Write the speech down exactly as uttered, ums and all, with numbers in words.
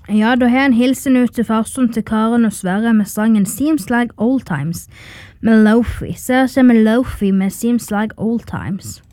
Ja, da har jeg en hilsen ut til farsen til Karen og Sverre med sangen Seems Like Old Times med Lofi. Så her kommer Lofi med Seems Like Old Times.